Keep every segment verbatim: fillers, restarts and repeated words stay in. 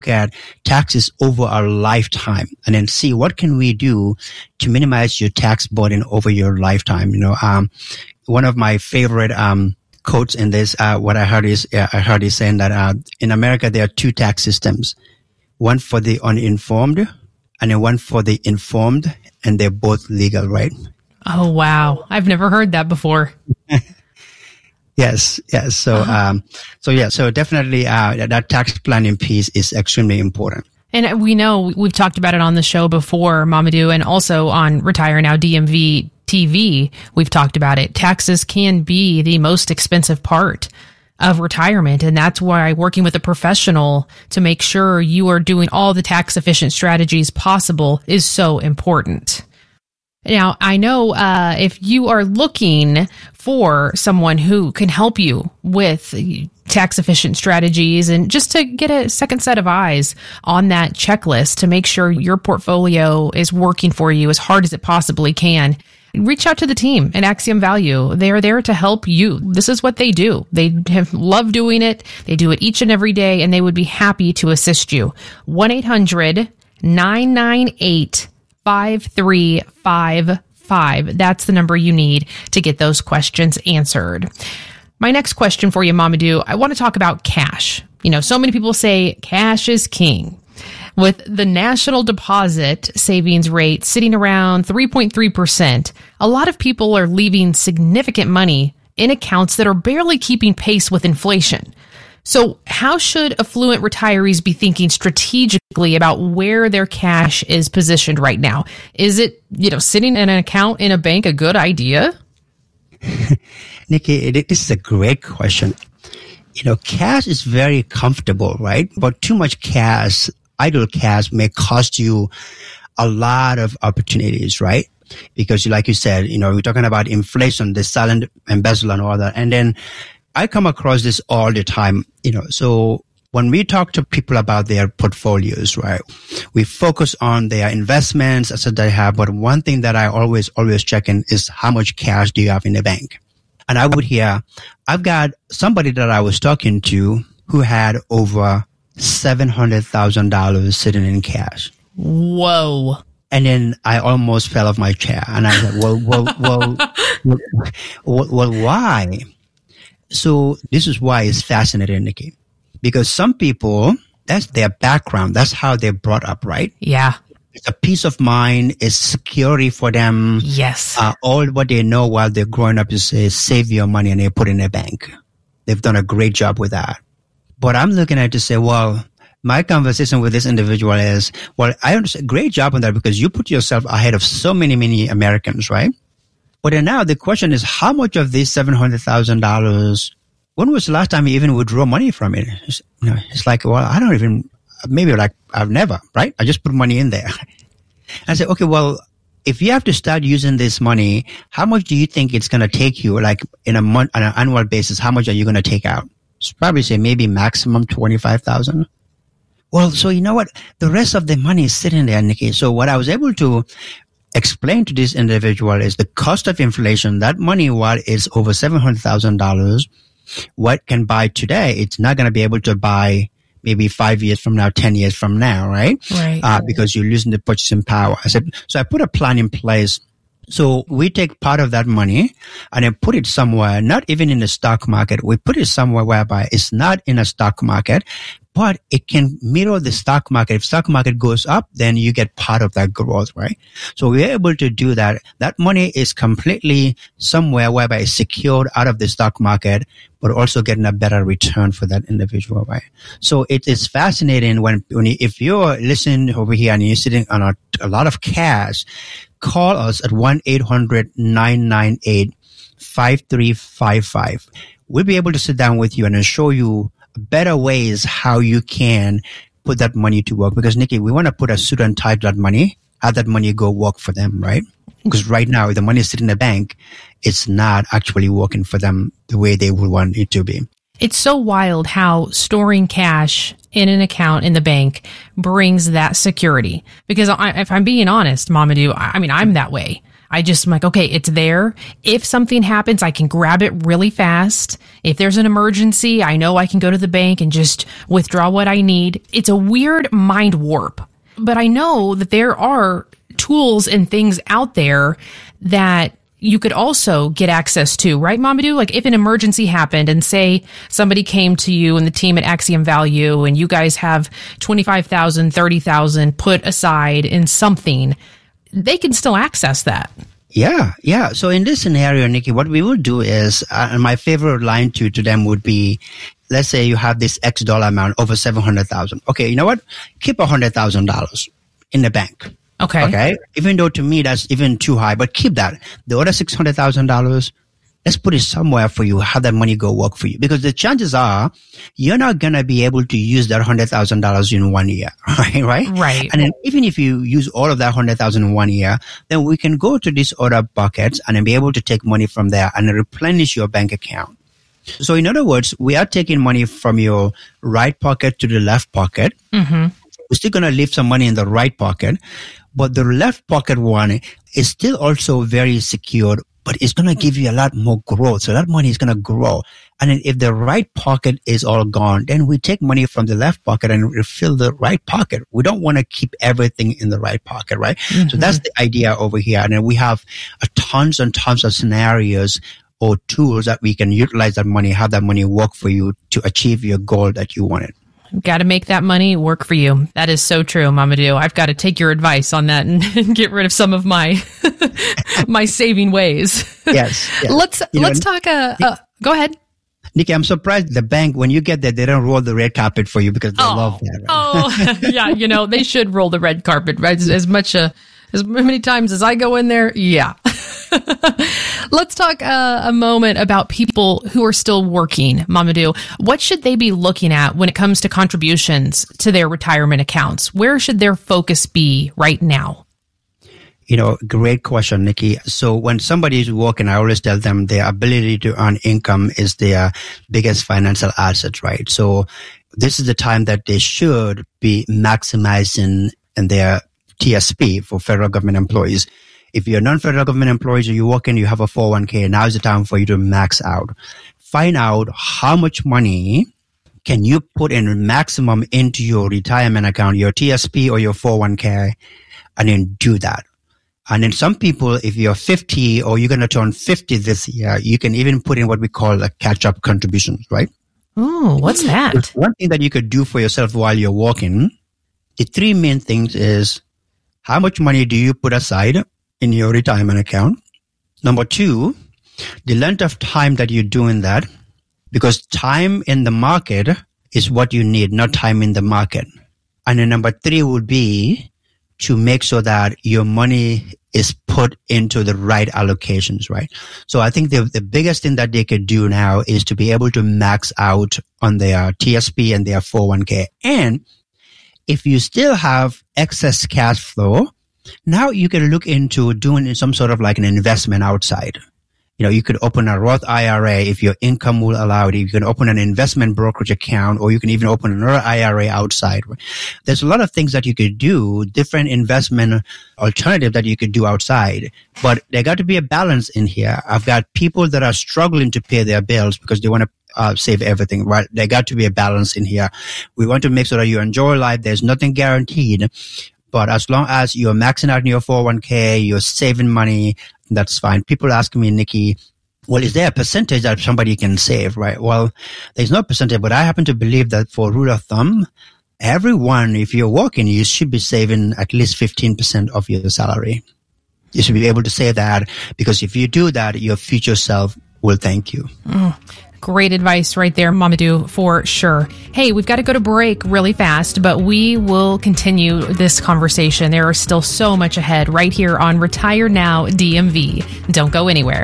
at taxes over a lifetime and then see what can we do to minimize your tax burden over your lifetime. You know, um, one of my favorite, um, quotes in this, uh, what I heard is, uh, I heard is saying that, uh, in America, there are two tax systems, one for the uninformed and then one for the informed, and they're both legal, right? Oh, wow. I've never heard that before. Yes, yes. So, uh-huh. um, so yeah, so definitely, uh, that, that tax planning piece is extremely important. And we know we've talked about it on the show before, Mamadou, and also on Retire Now D M V T V. We've talked about it. Taxes can be the most expensive part of retirement. And that's why working with a professional to make sure you are doing all the tax efficient strategies possible is so important. Now, I know uh, if you are looking for someone who can help you with tax efficient strategies and just to get a second set of eyes on that checklist to make sure your portfolio is working for you as hard as it possibly can, reach out to the team at Axiom Value. They are there to help you. This is what they do. They have loved doing it. They do it each and every day, and they would be happy to assist you. one eight hundred nine nine eight five three five five. That's the number you need to get those questions answered. My next question for you, Mamadou, I want to talk about cash. You know, so many people say cash is king. With the national deposit savings rate sitting around three point three percent, a lot of people are leaving significant money in accounts that are barely keeping pace with inflation. So how should affluent retirees be thinking strategically about where their cash is positioned right now? Is it, you know, sitting in an account in a bank a good idea? Nikki, it, this is a great question. You know, cash is very comfortable, right? But too much cash, idle cash, may cost you a lot of opportunities, right? Because like you said, you know, we're talking about inflation, the silent embezzle and all that. And then I come across this all the time, you know, so when we talk to people about their portfolios, right, we focus on their investments, as they have. But one thing that I always, always check in is how much cash do you have in the bank? And I would hear, I've got somebody that I was talking to who had over seven hundred thousand dollars sitting in cash. Whoa. And then I almost fell off my chair. And I said, well, well, well, well, well, why? So this is why it's fascinating, Nikki, because some people, that's their background. That's how they're brought up, right? Yeah. It's a peace of mind. It's security for them. Yes. Uh, all what they know while they're growing up is uh, save your money and they put it in a bank. They've done a great job with that. But I'm looking at it to say, well, my conversation with this individual is, well, I understand, great job on that because you put yourself ahead of so many, many Americans, right? But then now the question is, how much of this seven hundred thousand dollars, when was the last time you even withdrew money from it? It's, you know, it's like, well, I don't even, maybe like I've never, right? I just put money in there. I said, okay, well, if you have to start using this money, how much do you think it's going to take you, like in a month, on an annual basis, how much are you going to take out? So probably say maybe maximum twenty-five thousand. Well, so you know what? The rest of the money is sitting there, Nikki. So what I was able to explain to this individual is the cost of inflation. That money, while it's over seven hundred thousand dollars, what can buy today, it's not going to be able to buy maybe five years from now, ten years from now, right? Right. Uh, because you're losing the purchasing power. I said, so I put a plan in place. So we take part of that money and then put it somewhere, not even in the stock market. We put it somewhere whereby it's not in a stock market, but it can mirror the stock market. If stock market goes up, then you get part of that growth, right? So we're able to do that. That money is completely somewhere whereby it's secured out of the stock market, but also getting a better return for that individual, right? So it is fascinating when, when you, if you're listening over here and you're sitting on a, a lot of cash, call us at one eight hundred nine nine eight five three five five. We'll be able to sit down with you and show you better ways how you can put that money to work. Because, Nikki, we want to put a suit and tie to that money, have that money go work for them, right? Because right now, if the money is sitting in the bank, it's not actually working for them the way they would want it to be. It's so wild how storing cash in an account in the bank brings that security. Because I, if I'm being honest, Mamadou, I, I mean, I'm that way. I just am like, okay, it's there. If something happens, I can grab it really fast. If there's an emergency, I know I can go to the bank and just withdraw what I need. It's a weird mind warp, but I know that there are tools and things out there that you could also get access to, right, Mamadou? Like if an emergency happened and say somebody came to you and the team at Axiom Value and you guys have twenty-five thousand, thirty thousand put aside in something, they can still access that. Yeah, yeah. So in this scenario, Nikki, what we would do is, uh, and my favorite line to, to them would be, let's say you have this X dollar amount over seven hundred thousand. Okay, you know what? Keep one hundred thousand dollars in the bank. Okay. Okay. Even though to me that's even too high, but keep that. The other six hundred thousand dollars, let's put it somewhere for you. Have that money go work for you, because the chances are you're not gonna be able to use that hundred thousand dollars in one year, right? Right. Right. And then even if you use all of that hundred thousand in one year, then we can go to these other buckets and then be able to take money from there and replenish your bank account. So in other words, we are taking money from your right pocket to the left pocket. Mm-hmm. We're still gonna leave some money in the right pocket. But the left pocket one is still also very secured, but it's going to give you a lot more growth. So that money is going to grow. And then if the right pocket is all gone, then we take money from the left pocket and refill the right pocket. We don't want to keep everything in the right pocket, right? Mm-hmm. So that's the idea over here. And then we have a tons and tons of scenarios or tools that we can utilize that money, have that money work for you to achieve your goal that you wanted. Got to make that money work for you. That is so true, Mamadou. I've got to take your advice on that and, and get rid of some of my my saving ways. Yes. yes. Let's you let's know, talk. Uh, uh, go ahead, Nikki. I'm surprised the bank, when you get there, they don't roll the red carpet for you because they oh, love that. Right? Oh, yeah. You know, they should roll the red carpet, right? As, as much uh, as many times as I go in there. Yeah. Let's talk uh, a moment about people who are still working, Mamadou. What should they be looking at when it comes to contributions to their retirement accounts? Where should their focus be right now? You know, great question, Nikki. So when somebody is working, I always tell them their ability to earn income is their biggest financial asset, right? So this is the time that they should be maximizing in their T S P for federal government employees. If you're a non-federal government employee, you work in, you have a four oh one k, now is the time for you to max out. Find out how much money can you put in maximum into your retirement account, your T S P or your four oh one k, and then do that. And then some people, if you're fifty or you're going to turn fifty this year, you can even put in what we call a catch-up contributions, right? Oh, what's that? One thing that you could do for yourself while you're working, the three main things is how much money do you put aside in your retirement account? Number two, the length of time that you're doing that, because time in the market is what you need, not time in the market. And then number three would be to make sure that your money is put into the right allocations, right? So I think the, the biggest thing that they could do now is to be able to max out on their T S P and their four oh one k. And if you still have excess cash flow, now you can look into doing some sort of like an investment outside. You know, you could open a Roth I R A if your income will allow it. You can open an investment brokerage account, or you can even open another I R A outside. There's a lot of things that you could do, different investment alternative that you could do outside. But there got to be a balance in here. I've got people that are struggling to pay their bills because they want to Uh, save everything, right? There got to be a balance in here. We want to make sure that you enjoy life. There's nothing guaranteed, but as long as you're maxing out in your four oh one k, you're saving money, that's fine. People ask me, Nikki, well, is there a percentage that somebody can save, right? Well, there's no percentage, but I happen to believe that for rule of thumb, everyone, if you're working, you should be saving at least fifteen percent of your salary. You should be able to save that, because if you do that, your future self will thank you. Mm. Great advice right there, Mamadou, for sure. Hey, we've got to go to break really fast, but we will continue this conversation. There is still so much ahead right here on Retire Now D M V. Don't go anywhere.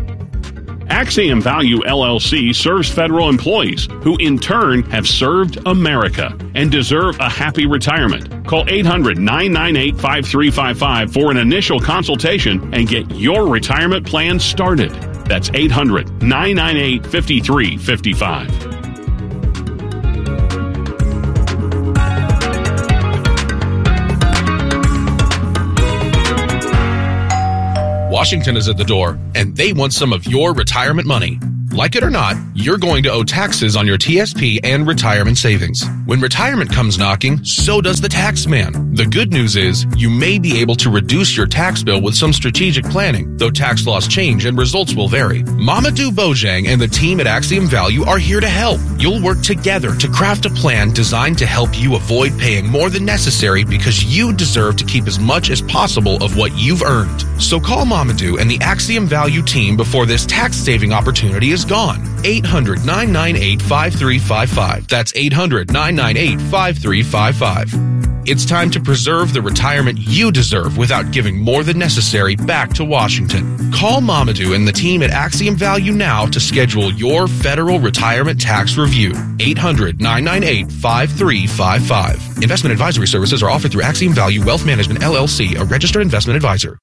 Axiom Value L L C serves federal employees who in turn have served America and deserve a happy retirement. Call eight hundred, nine nine eight, five three five five for an initial consultation and get your retirement plan started. That's eight hundred, nine nine eight, five three five five. Washington is at the door, and they want some of your retirement money. Like it or not, you're going to owe taxes on your T S P and retirement savings. When retirement comes knocking, so does the tax man. The good news is you may be able to reduce your tax bill with some strategic planning, though tax laws change and results will vary. Mamadou Bojang and the team at Axiom Value are here to help. You'll work together to craft a plan designed to help you avoid paying more than necessary because you deserve to keep as much as possible of what you've earned. So call Mamadou and the Axiom Value team before this tax-saving opportunity is gone. eight hundred, nine nine eight, five three five five. That's eight hundred, nine nine eight, five three five five. It's time to preserve the retirement you deserve without giving more than necessary back to Washington. Call Mamadou and the team at Axiom Value now to schedule your federal retirement tax review. eight hundred, nine nine eight, five three five five. Investment advisory services are offered through Axiom Value Wealth Management, L L C, a registered investment advisor.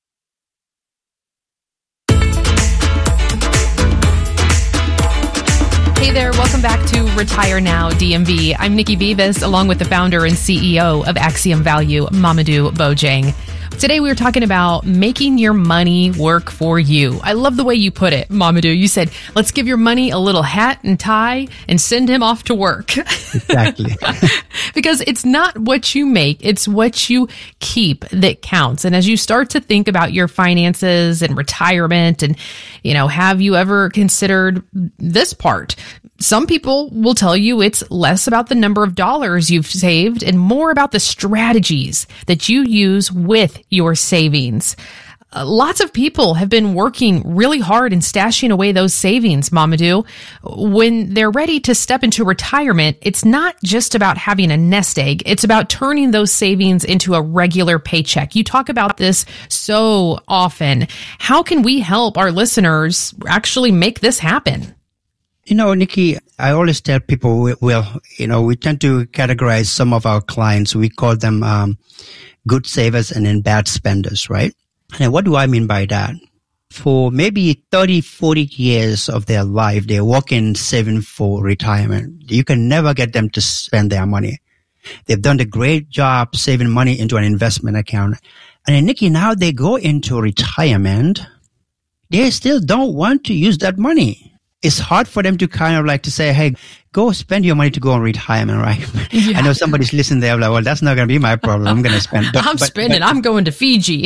Hey there, welcome back to Retire Now D M V. I'm Nikki Beavis, along with the founder and C E O of Axiom Value, Mamadou Bojang. Today we were talking about making your money work for you. I love the way you put it, Mamadou. You said, let's give your money a little hat and tie and send him off to work. Exactly. Because it's not what you make, it's what you keep that counts. And as you start to think about your finances and retirement and, you know, have you ever considered this part? Some people will tell you it's less about the number of dollars you've saved and more about the strategies that you use with your savings. Uh, lots of people have been working really hard and stashing away those savings, Mamadou. When they're ready to step into retirement, it's not just about having a nest egg. It's about turning those savings into a regular paycheck. You talk about this so often. How can we help our listeners actually make this happen? You know, Nikki, I always tell people, we, well, you know, we tend to categorize some of our clients. We call them um, good savers and then bad spenders, right? And what do I mean by that? For maybe thirty, forty years of their life, they're working, saving for retirement. You can never get them to spend their money. They've done a great job saving money into an investment account. And then, Nikki, now they go into retirement. They still don't want to use that money. It's hard for them to kind of like to say, hey, go spend your money to go on retirement, right? Yeah. I know somebody's listening there like, well, that's not going to be my problem. I'm going to spend. But, I'm but, spending. But, I'm going to Fiji.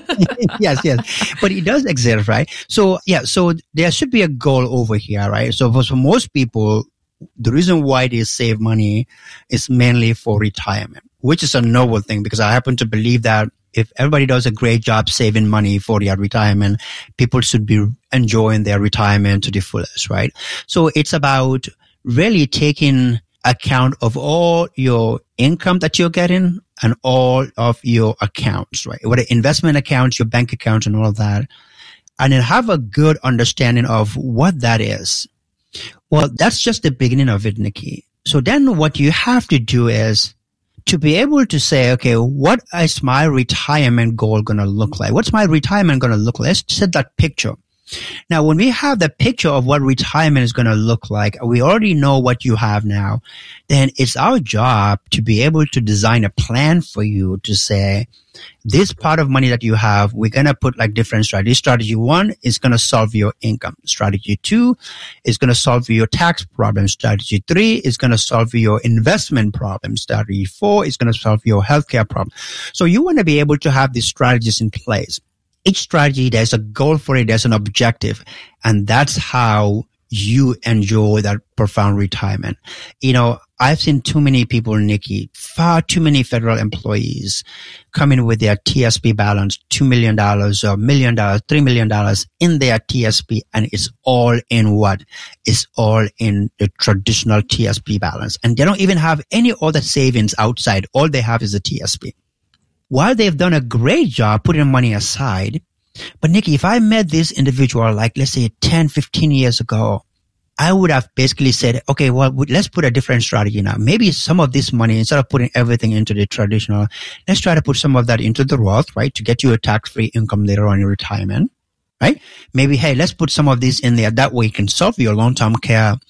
yes, yes. But it does exist, right? So, yeah, so there should be a goal over here, right? So for, for most people, the reason why they save money is mainly for retirement, which is a noble thing because I happen to believe that if everybody does a great job saving money for their retirement, people should be enjoying their retirement to the fullest, right? So it's about really taking account of all your income that you're getting and all of your accounts, right? Whether investment accounts, your bank accounts and all of that. And then have a good understanding of what that is. Well, that's just the beginning of it, Nikki. So then what you have to do is to be able to say, okay, what is my retirement goal going to look like? What's my retirement going to look like? Let's set that picture. Now, when we have the picture of what retirement is going to look like, we already know what you have now, then it's our job to be able to design a plan for you to say, this part of money that you have, we're going to put like different strategies. Strategy one is going to solve your income. Strategy two is going to solve your tax problem. Strategy three is going to solve your investment problem. Strategy four is going to solve your healthcare problem. So you want to be able to have these strategies in place. Each strategy, there's a goal for it, there's an objective, and that's how you enjoy that profound retirement. You know, I've seen too many people, Nikki, far too many federal employees come in with their T S P balance, two million dollars or million dollars, three million dollars in their T S P, and it's all in what? It's all in the traditional T S P balance. And they don't even have any other savings outside. All they have is a T S P. While they've done a great job putting money aside, but Nikki, if I met this individual, like let's say ten, fifteen years ago, I would have basically said, okay, well, let's put a different strategy now. Maybe some of this money, instead of putting everything into the traditional, let's try to put some of that into the Roth, right? To get you a tax-free income later on in retirement, right? Maybe, hey, let's put some of this in there. That way you can solve your long-term care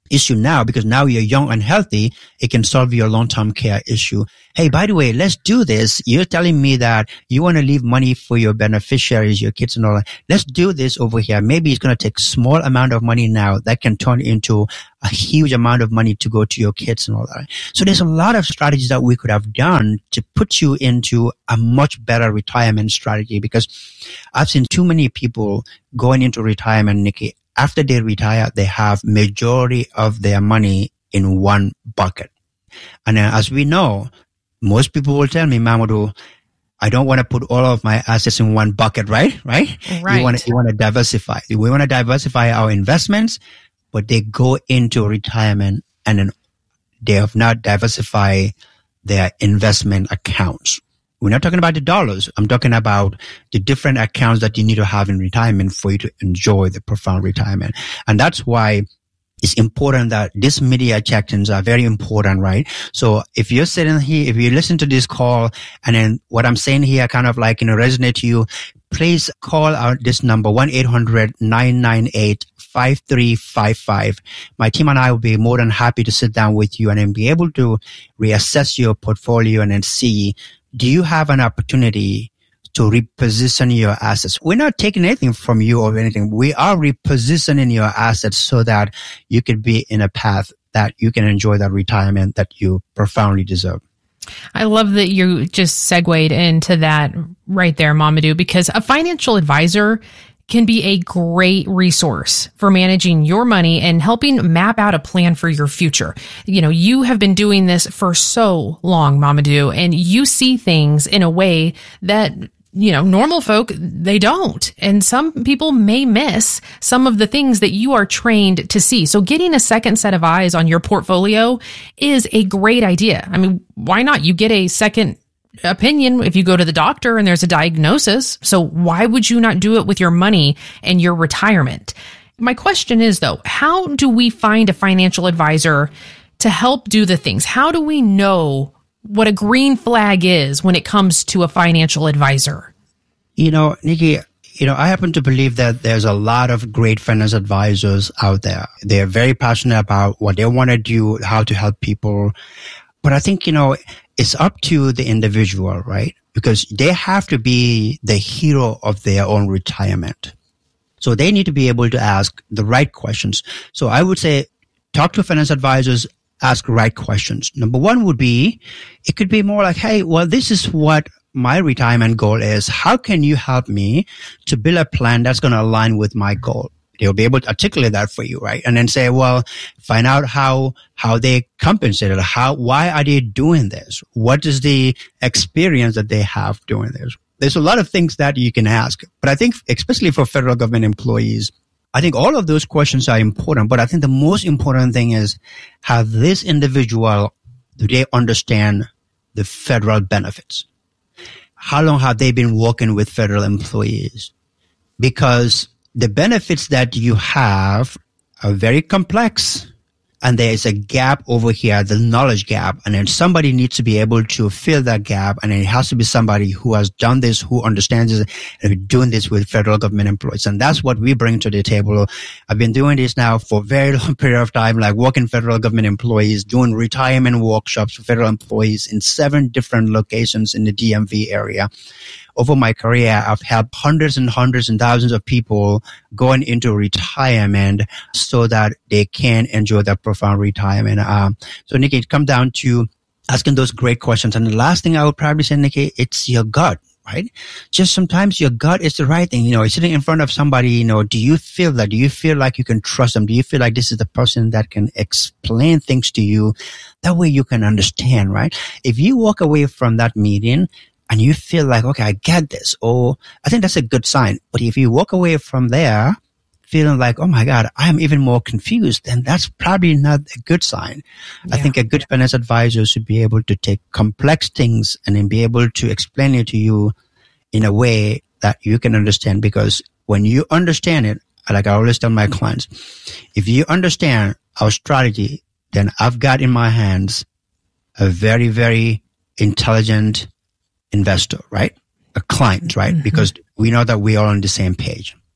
issue now because now you're young and healthy. It can solve your long-term care issue. Hey, by the way, let's do this. You're telling me that you want to leave money for your beneficiaries, your kids and all that. Let's do this over here. Maybe it's going to take small amount of money now that can turn into a huge amount of money to go to your kids and all that. So there's a lot of strategies that we could have done to put you into a much better retirement strategy, because I've seen too many people going into retirement, Nikki. After they retire, they have majority of their money in one bucket. And then, as we know, most people will tell me, Mamadou, I don't want to put all of my assets in one bucket, right? Right? Right. You want to, you want to diversify. We want to diversify our investments, but they go into retirement and then they have not diversified their investment accounts. We're not talking about the dollars. I'm talking about the different accounts that you need to have in retirement for you to enjoy the profound retirement. And that's why it's important that these media check-ins are very important, right? So if you're sitting here, if you listen to this call and then what I'm saying here kind of like, you know, resonate to you, please call out this number, one eight hundred nine nine eight five three five five. My team and I will be more than happy to sit down with you and then be able to reassess your portfolio and then see, do you have an opportunity to reposition your assets? We're not taking anything from you or anything. We are repositioning your assets so that you could be in a path that you can enjoy that retirement that you profoundly deserve. I love that you just segued into that right there, Mamadou, because a financial advisor can be a great resource for managing your money and helping map out a plan for your future. You know, you have been doing this for so long, Mamadou, and you see things in a way that, you know, normal folk, they don't. And some people may miss some of the things that you are trained to see. So getting a second set of eyes on your portfolio is a great idea. I mean, why not? You get a second opinion if you go to the doctor and there's a diagnosis. So why would you not do it with your money and your retirement? My question is, though, how do we find a financial advisor to help do the things? How do we know what a green flag is when it comes to a financial advisor? You know, Nikki, you know, I happen to believe that there's a lot of great financial advisors out there. They're very passionate about what they want to do, how to help people. But I think, you know, it's up to the individual, right? Because they have to be the hero of their own retirement. So they need to be able to ask the right questions. So I would say, talk to financial advisors, ask right questions. Number one would be, it could be more like, hey, well, this is what my retirement goal is. How can you help me to build a plan that's going to align with my goal? They'll be able to articulate that for you, right? And then say, well, find out how, how they compensated, how, why are they doing this? What is the experience that they have doing this? There's a lot of things that you can ask, but I think especially for federal government employees, I think all of those questions are important, but I think the most important thing is, have this individual, do they understand the federal benefits? How long have they been working with federal employees? Because the benefits that you have are very complex, and there is a gap over here, the knowledge gap, and then somebody needs to be able to fill that gap, and it has to be somebody who has done this, who understands this, and doing this with federal government employees. And that's what we bring to the table. I've been doing this now for a very long period of time, like working federal government employees, doing retirement workshops for federal employees in seven different locations in the D M V area. Over my career, I've helped hundreds and hundreds and thousands of people going into retirement so that they can enjoy that profound retirement. Um, so, Nikki, it comes down to asking those great questions. And the last thing I would probably say, Nikki, it's your gut, right? Just sometimes your gut is the right thing. You know, sitting in front of somebody, you know, do you feel that? Do you feel like you can trust them? Do you feel like this is the person that can explain things to you? That way you can understand, right? If you walk away from that meeting and you feel like, okay, I get this, or I think that's a good sign. But if you walk away from there feeling like, oh my God, I'm even more confused, then that's probably not a good sign. Yeah. I think a good financial advisor should be able to take complex things and then be able to explain it to you in a way that you can understand. Because when you understand it, like I always tell my clients, if you understand our strategy, then I've got in my hands a very, very intelligent investor, right? A client, right? Mm-hmm. Because we know that we are on the same page.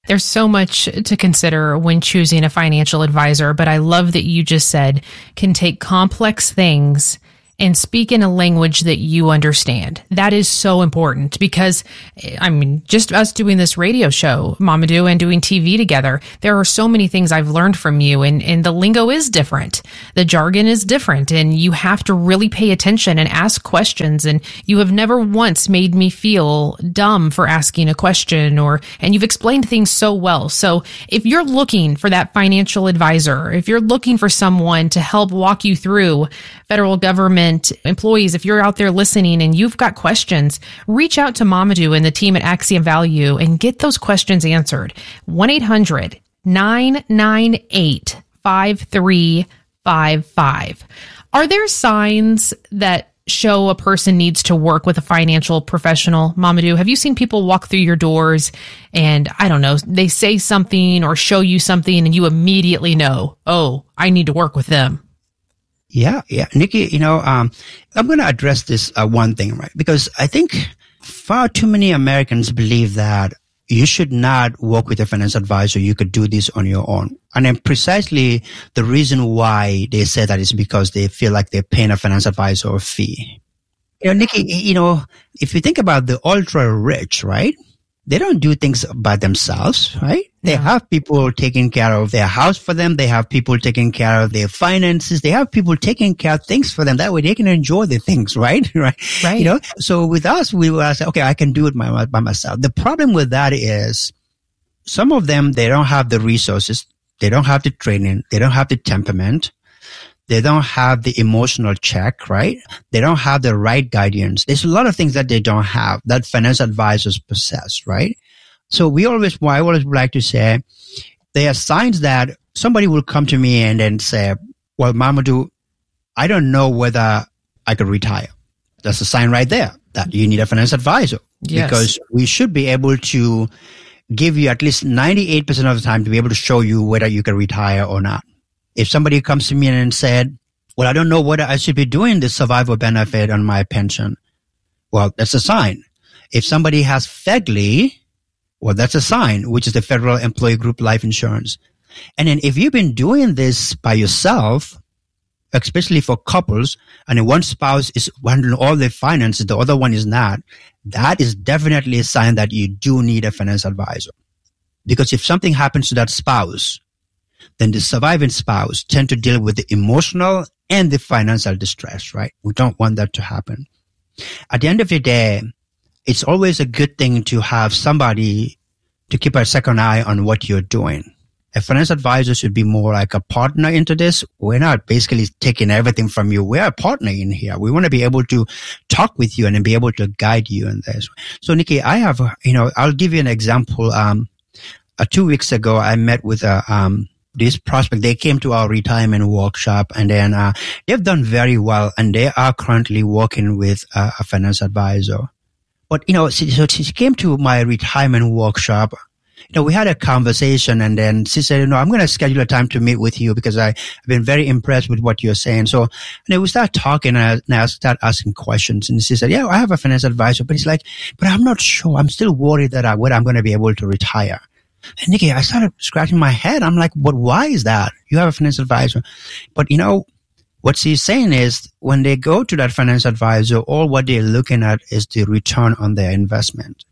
There's so much to consider when choosing a financial advisor, but I love that you just said can take complex things and speak in a language that you understand. That is so important because, I mean, just us doing this radio show, Mamadou, and doing T V together, there are so many things I've learned from you, and, and the lingo is different. The jargon is different, and you have to really pay attention and ask questions, and you have never once made me feel dumb for asking a question, or, and you've explained things so well. So if you're looking for that financial advisor, if you're looking for someone to help walk you through federal government employees, if you're out there listening and you've got questions, reach out to Mamadou and the team at Axiom Value and get those questions answered. one eight hundred nine nine eight five three five five. Are there signs that show a person needs to work with a financial professional? Mamadou, have you seen people walk through your doors and, I don't know, they say something or show you something and you immediately know, oh, I need to work with them? Yeah, yeah. Nikki, you know, um, I'm going to address this uh, one thing, right? Because I think far too many Americans believe that you should not work with a financial advisor. You could do this on your own. And then precisely the reason why they say that is because they feel like they're paying a financial advisor a fee. You know, Nikki, you know, if you think about the ultra rich, right? They don't do things by themselves, right? They yeah. have people taking care of their house for them. They have people taking care of their finances. They have people taking care of things for them. That way they can enjoy the things, right? right. Right. You know, so with us, we will say, okay, I can do it by, by myself. The problem with that is some of them, they don't have the resources. They don't have the training. They don't have the temperament. They don't have the emotional check, right? They don't have the right guidance. There's a lot of things that they don't have that financial advisors possess, right? So we always, I always like to say, there are signs that somebody will come to me and then say, well, Mamadou, I don't know whether I could retire. That's a sign right there that you need a financial advisor. Yes. Because we should be able to give you at least ninety-eight percent of the time to be able to show you whether you can retire or not. If somebody comes to me and said, well, I don't know whether I should be doing the survival benefit on my pension. Well, that's a sign. If somebody has F E G L I, well, that's a sign, which is the Federal Employee Group Life Insurance. And then if you've been doing this by yourself, especially for couples, and then one spouse is handling all the finances, the other one is not, that is definitely a sign that you do need a financial advisor. Because if something happens to that spouse, then the surviving spouse tend to deal with the emotional and the financial distress, right? We don't want that to happen. At the end of the day, it's always a good thing to have somebody to keep a second eye on what you're doing. A financial advisor should be more like a partner into this. We're not basically taking everything from you. We're a partner in here. We want to be able to talk with you and then be able to guide you in this. So, Nikki, I have, you know, I'll give you an example. Um, uh, two weeks ago, I met with a, um, this prospect. They came to our retirement workshop, and then uh, they've done very well, and they are currently working with uh, a financial advisor. But, you know, so she came to my retirement workshop. You know, we had a conversation, and then she said, you know, I'm going to schedule a time to meet with you because I, I've been very impressed with what you're saying. So, and then we start talking, and I, and I start asking questions. And she said, yeah, I have a financial advisor, but it's like, but I'm not sure. I'm still worried that I, whether I'm going to be able to retire. And Nikki, I started scratching my head. I'm like, but why is that? You have a financial advisor. But, you know, what she's saying is when they go to that financial advisor, all what they're looking at is the return on their investment.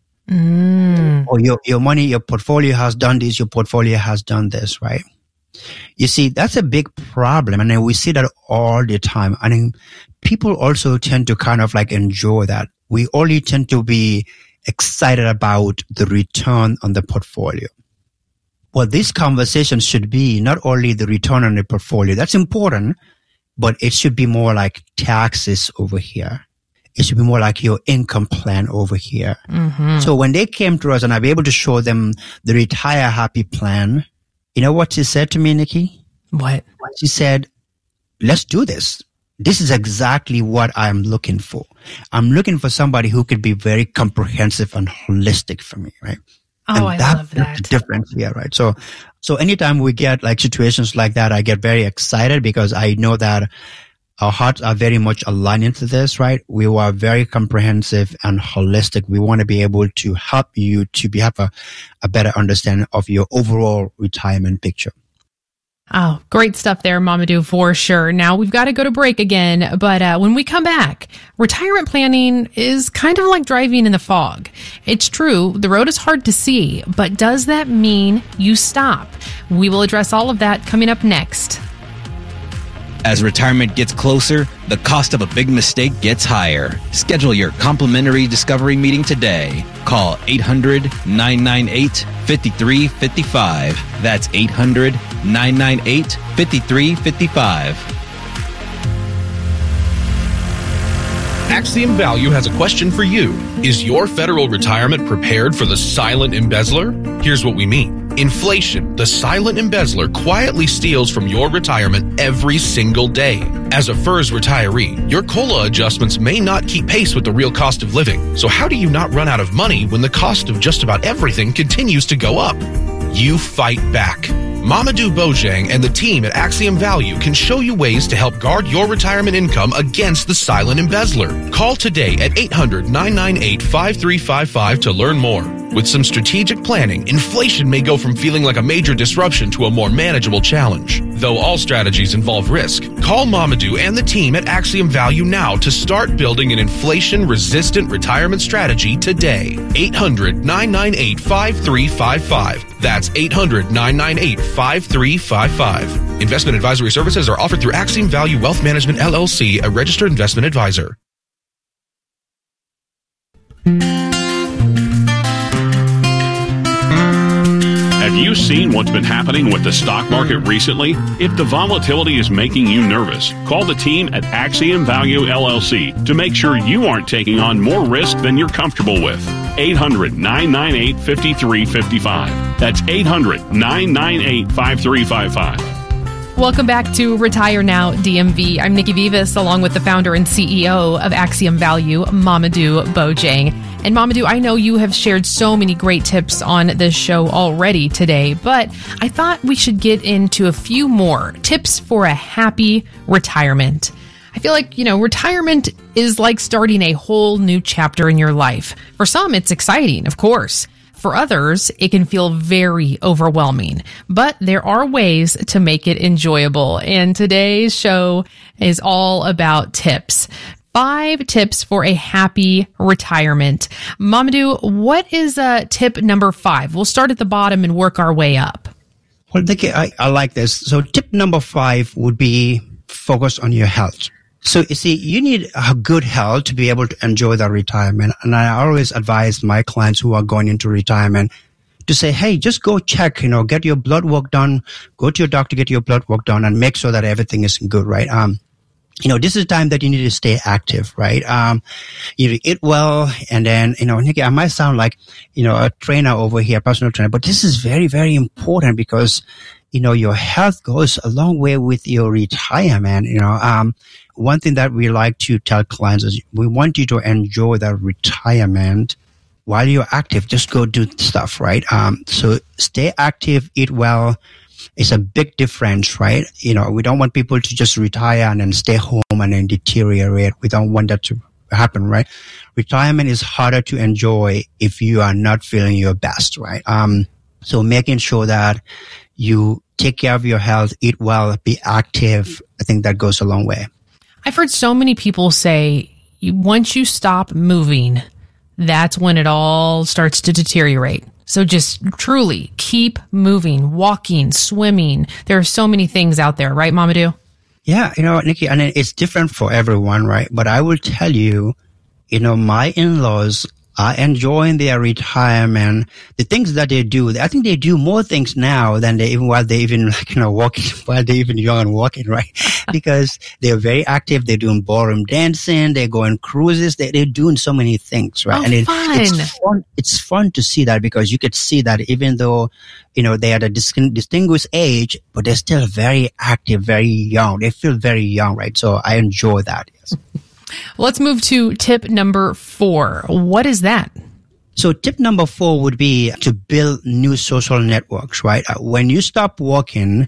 Mm. Or your, your money, your portfolio has done this, your portfolio has done this, right? You see, that's a big problem. And then we see that all the time. I mean, people also tend to kind of like enjoy that. We only tend to be excited about the return on the portfolio. Well, this conversation should be not only the return on the portfolio. That's important, but it should be more like taxes over here. It should be more like your income plan over here. Mm-hmm. So when they came to us and I'm able to show them the Retire Happy plan, you know what she said to me, Nikki? What? She said, let's do this. This is exactly what I'm looking for. I'm looking for somebody who could be very comprehensive and holistic for me, right? Oh, and I that, love that. that's the difference here, right? So, so anytime we get like situations like that, I get very excited because I know that our hearts are very much aligned into this, right? We are very comprehensive and holistic. We want to be able to help you to be, have a, a better understanding of your overall retirement picture. Oh, great stuff there, Mamadou, for sure. Now we've got to go to break again, but uh, when we come back, retirement planning is kind of like driving in the fog. It's true, the road is hard to see, but does that mean you stop? We will address all of that coming up next. As retirement gets closer, the cost of a big mistake gets higher. Schedule your complimentary discovery meeting today. Call eight hundred, nine nine eight, five three five five. That's eight hundred, nine nine eight, five three five five. Axiom Value has a question for you. Is your federal retirement prepared for the silent embezzler? Here's what we mean. Inflation, the silent embezzler, quietly steals from your retirement every single day. As a F E R S retiree, your COLA adjustments may not keep pace with the real cost of living. So how do you not run out of money when the cost of just about everything continues to go up? You fight back. Mamadou Bojang and the team at Axiom Value can show you ways to help guard your retirement income against the silent embezzler. Call today at eight hundred, nine nine eight, five three five five to learn more. With some strategic planning, inflation may go from feeling like a major disruption to a more manageable challenge. Though all strategies involve risk, call Mamadou and the team at Axiom Value now to start building an inflation-resistant retirement strategy today. eight hundred, nine nine eight, five three five five. That's eight hundred, nine nine eight, five three five five. Investment advisory services are offered through Axiom Value Wealth Management, L L C, a registered investment advisor. Have you seen what's been happening with the stock market recently? If the volatility is making you nervous, call the team at Axiom Value L L C to make sure you aren't taking on more risk than you're comfortable with. eight hundred, nine nine eight, five three five five. That's eight hundred, nine nine eight, five three five five. Welcome back to Retire Now D M V. I'm Nikki Vivas, along with the founder and C E O of Axiom Value, Mamadou Bojang. And Mamadou, I know you have shared so many great tips on this show already today, but I thought we should get into a few more tips for a happy retirement. I feel like, you know, retirement is like starting a whole new chapter in your life. For some, it's exciting, of course. For others, it can feel very overwhelming, but there are ways to make it enjoyable. And today's show is all about tips. Five tips for a happy retirement. Mamadou, what is uh, tip number five? We'll start at the bottom and work our way up. Well, I, I like this. So tip number five would be focus on your health. So you see, you need a good health to be able to enjoy that retirement. And I always advise my clients who are going into retirement to say, hey, just go check, you know, get your blood work done, go to your doctor, get your blood work done, and make sure that everything is good, right? Um, you know, this is a time that you need to stay active, right? Um, you eat well, and then, you know, Nikki, I might sound like, you know, a trainer over here, personal trainer, but this is very, very important because, you know, your health goes a long way with your retirement, you know. Um, one thing that we like to tell clients is we want you to enjoy that retirement while you're active. Just go do stuff, right? Um, so stay active, eat well. It's a big difference, right? You know, we don't want people to just retire and then stay home and then deteriorate. We don't want that to happen, right? Retirement is harder to enjoy if you are not feeling your best, right? Um, so making sure that you take care of your health, eat well, be active, I think that goes a long way. I've heard so many people say, once you stop moving, that's when it all starts to deteriorate. So just truly keep moving, walking, swimming. There are so many things out there, right, Mamadou? Yeah, you know, Nikki, and it's different for everyone, right? But I will tell you, you know, my in-laws are enjoying their retirement. The things that they do, I think they do more things now than they even while they even like, you know, walking, while they're even young and walking, right? Because they're very active. They're doing ballroom dancing. They're going cruises. They, they're doing so many things, right? Oh, and it, fun. it's fun. It's fun to see that because you could see that even though, you know, they are at a dis- distinguished age, but they're still very active, very young. They feel very young, right? So I enjoy that. Yes. Let's move to tip number four. What is that? So tip number four would be to build new social networks, right? When you stop working,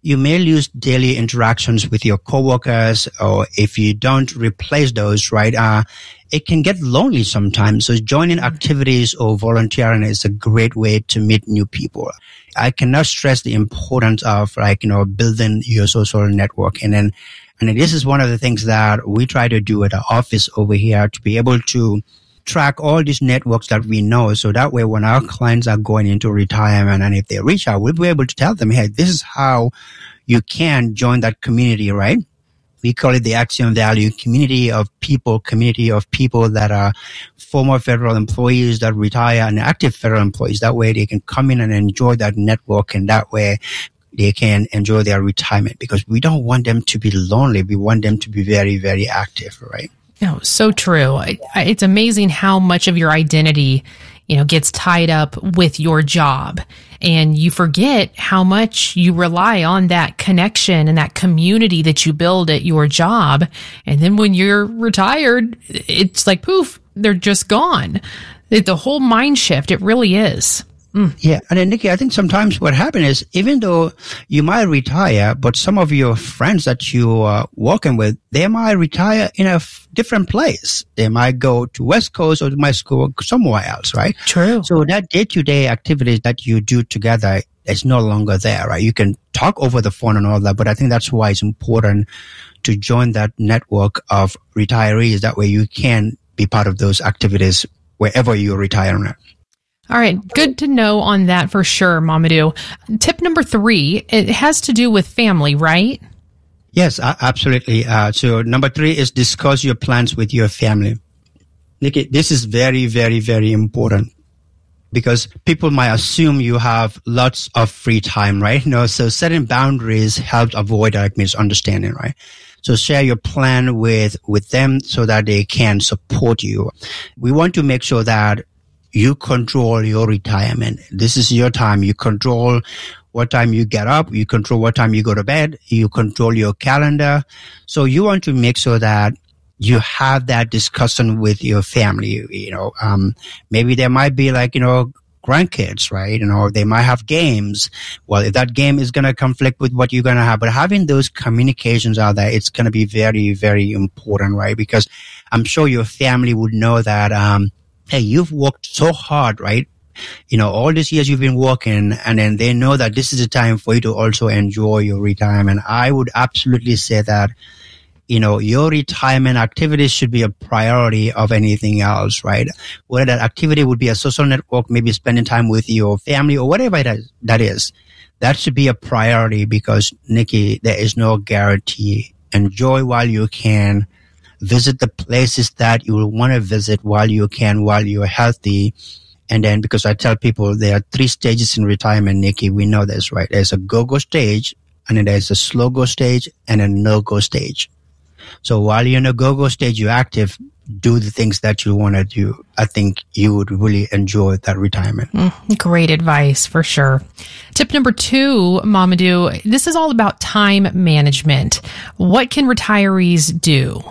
you may lose daily interactions with your coworkers, or if you don't replace those, right, uh, it can get lonely sometimes. So joining activities or volunteering is a great way to meet new people. I cannot stress the importance of, like, you know, building your social network. And then, and then this is one of the things that we try to do at our office over here, to be able to track all these networks that we know. So that way, when our clients are going into retirement, and if they reach out, we'll be able to tell them, hey, this is how you can join that community, right? We call it the Axiom Value community of people, community of people that are former federal employees that retire and active federal employees. That way they can come in and enjoy that network, and that way they can enjoy their retirement, because we don't want them to be lonely. We want them to be very, very active, right? No, so true. It's amazing how much of your identity, you know, gets tied up with your job, and you forget how much you rely on that connection and that community that you build at your job. And then when you're retired, it's like poof, they're just gone. The whole mind shift, it really is. Mm. Yeah. And then, Nikki, I think sometimes what happens is, even though you might retire, but some of your friends that you are working with, they might retire in a f- different place. They might go to West Coast, or they might go somewhere else, right? True. So that day-to-day activities that you do together is no longer there, right? You can talk over the phone and all that, but I think that's why it's important to join that network of retirees. That way you can be part of those activities wherever you're retiring at. All right. Good to know on that for sure, Mamadou. Tip number three, it has to do with family, right? Yes, uh, absolutely. Uh, so number three is discuss your plans with your family. Nikki, this is very, very, very important, because people might assume you have lots of free time, right? You know, so setting boundaries helps avoid like misunderstanding, right? So share your plan with, with them so that they can support you. We want to make sure that you control your retirement. This is your time. You control what time you get up. You control what time you go to bed. You control your calendar. So you want to make sure that you have that discussion with your family. You know, um, maybe there might be like, you know, grandkids, right? You know, they might have games. Well, if that game is going to conflict with what you're going to have, but having those communications out there, it's going to be very, very important, right? Because I'm sure your family would know that, um, hey, you've worked so hard, right? You know, all these years you've been working, and then they know that this is a time for you to also enjoy your retirement. I would absolutely say that, you know, your retirement activities should be a priority of anything else, right? Whether that activity would be a social network, maybe spending time with your family or whatever it is, that is, that should be a priority, because, Nikki, there is no guarantee. Enjoy while you can. Visit the places that you will want to visit while you can, while you're healthy. And then, because I tell people there are three stages in retirement, Nikki, we know this, right? There's a go-go stage, and then there's a slow-go stage, and a no-go stage. So while you're in a go-go stage, you're active, do the things that you want to do. I think you would really enjoy that retirement. Mm, great advice, for sure. Tip number two, Mamadou, this is all about time management. What can retirees do?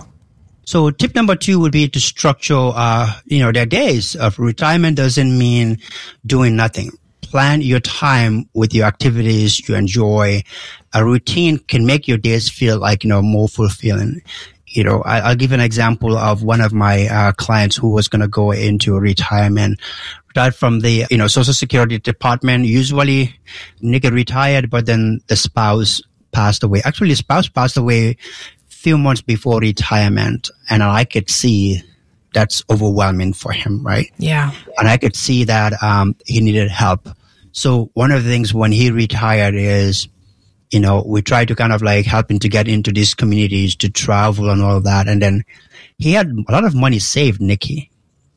So tip number two would be to structure, uh, you know, their days. Of retirement doesn't mean doing nothing. Plan your time with your activities you enjoy. A routine can make your days feel like, you know, more fulfilling. You know, I, I'll give an example of one of my uh, clients who was going to go into retirement. Retired from the, you know, Social Security Department. Usually, nigga retired, but then the spouse passed away. Actually, the spouse passed away few months before retirement, and I could see that's overwhelming for him, right? Yeah. And I could see that um he needed help. So one of the things when he retired is, you know, we tried to kind of like help him to get into these communities, to travel and all of that. And then he had a lot of money saved, Nikki.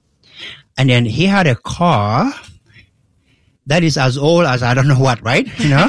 And then he had a car that is as old as I don't know what, right? You know,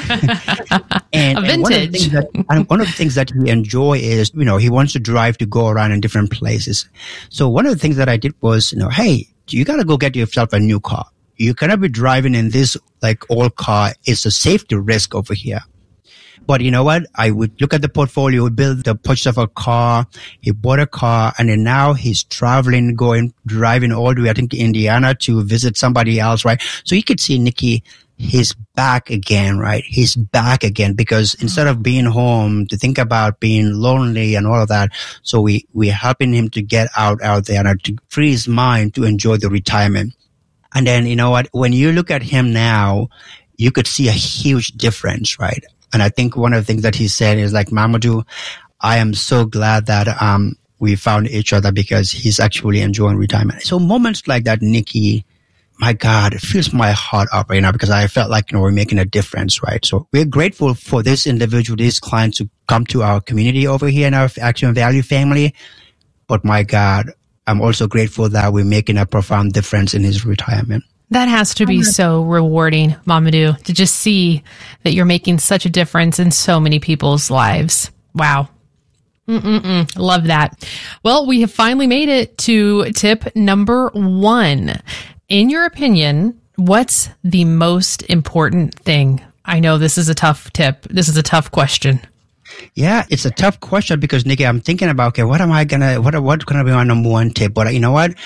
and, a vintage. And one, of the things that, and one of the things that he enjoy is, you know, he wants to drive to go around in different places. So one of the things that I did was, you know, hey, you got to go get yourself a new car. You cannot be driving in this like old car. It's a safety risk over here. But you know what? I would look at the portfolio, build the purchase of a car. He bought a car, and then now he's traveling, going, driving all the way, I think, to Indiana to visit somebody else, right? So you could see, Nikki, he's back again, right? He's back again because instead of being home to think about being lonely and all of that, so we, we're helping him to get out, out there and to free his mind to enjoy the retirement. And then, you know what, when you look at him now, you could see a huge difference, right? And I think one of the things that he said is like, Mamadou, I am so glad that, um, we found each other because he's actually enjoying retirement. So moments like that, Nikki, my God, it fills my heart up right now because I felt like, you know, we're making a difference, right? So we're grateful for this individual, these clients to come to our community over here in our Axiom Value family. But my God, I'm also grateful that we're making a profound difference in his retirement. That has to be so rewarding, Mamadou, to just see that you're making such a difference in so many people's lives. Wow. Mm-mm-mm. Love that. Well, we have finally made it to tip number one. In your opinion, what's the most important thing? I know this is a tough tip. This is a tough question. Yeah, it's a tough question because, Nikki, I'm thinking about, okay, what am I gonna, what, what's gonna be my number one tip? But you know what?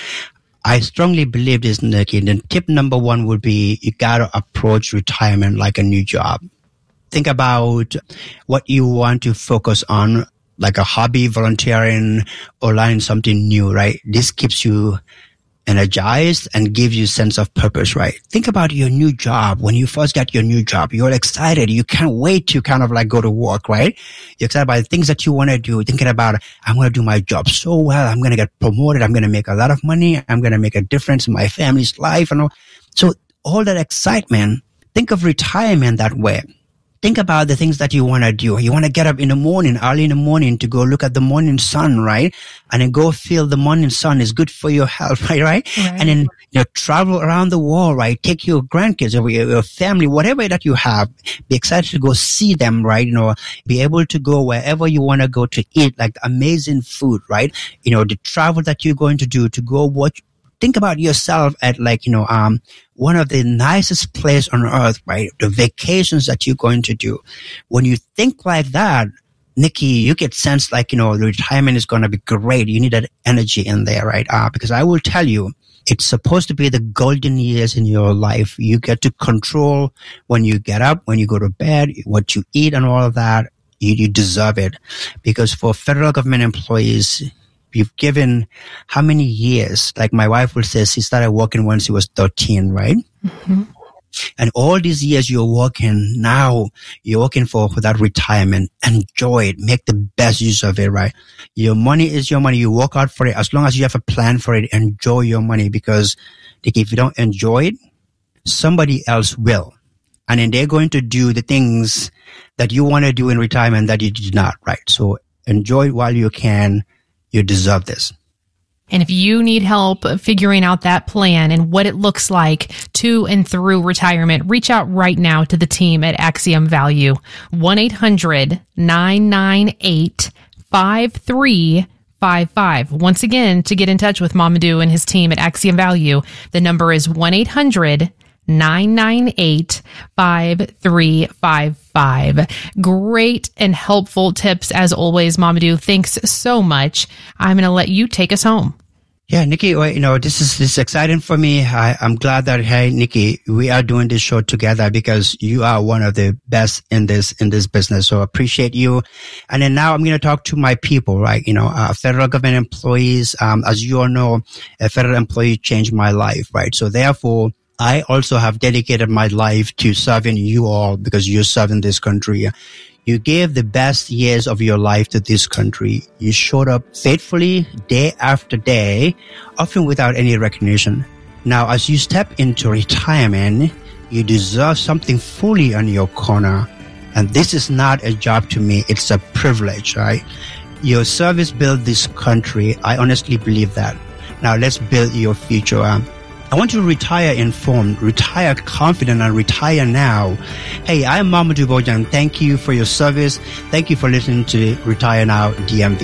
I strongly believe this, Nikki. The tip number one would be you gotta approach retirement like a new job. Think about what you want to focus on, like a hobby, volunteering, or learning something new, right? This keeps you energized and gives you a sense of purpose, right? Think about your new job. When you first get your new job, you're excited. You can't wait to kind of like go to work, right? You're excited about the things that you want to do. Thinking about, I'm going to do my job so well. I'm going to get promoted. I'm going to make a lot of money. I'm going to make a difference in my family's life. And all. So all that excitement, think of retirement that way. Think about the things that you want to do. You want to get up in the morning, early in the morning to go look at the morning sun, right? And then go feel the morning sun is good for your health, right? Right. right. And then, you know, travel around the world, right? Take your grandkids or your, your family, whatever that you have. Be excited to go see them, right? You know, be able to go wherever you want to go to eat, like amazing food, right? You know, the travel that you're going to do to go watch. Think about yourself at like, you know, um, one of the nicest places on earth, right? The vacations that you're going to do. When you think like that, Nikki, you get sense like, you know, the retirement is going to be great. You need that energy in there, right? Uh, because I will tell you, it's supposed to be the golden years in your life. You get to control when you get up, when you go to bed, what you eat and all of that. You, you deserve it. Because for federal government employees, you've given how many years? Like my wife will say she started working when she was thirteen, right? Mm-hmm. And all these years you're working, now you're working for, for that retirement. Enjoy it. Make the best use of it, right? Your money is your money. You work out for it. As long as you have a plan for it, enjoy your money because like, if you don't enjoy it, somebody else will. And then they're going to do the things that you want to do in retirement that you did not, right? So enjoy it while you can. You deserve this. And if you need help figuring out that plan and what it looks like to and through retirement, reach out right now to the team at Axiom Value. one eight hundred nine nine eight five three five five. Once again, to get in touch with Mamadou and his team at Axiom Value, the number is one eight hundred nine nine eight five three five five. Great and helpful tips as always, Mamadou. Thanks so much. I'm going to let you take us home. Yeah, Nikki, well, you know, this is, this is exciting for me. I, I'm glad that, hey, Nikki, we are doing this show together because you are one of the best in this, in this business. So I appreciate you. And then now I'm going to talk to my people, right? You know, uh, federal government employees, um, as you all know, a federal employee changed my life, right? So therefore, I also have dedicated my life to serving you all because you're serving this country. You gave the best years of your life to this country. You showed up faithfully day after day, often without any recognition. Now, as you step into retirement, you deserve something fully on your corner. And this is not a job to me. It's a privilege, right? Your service built this country. I honestly believe that. Now, let's build your future. Um, I want you to retire informed, retire confident, and retire now. Hey, I'm Mamadou Bojang. Thank you for your service. Thank you for listening to Retire Now D M V.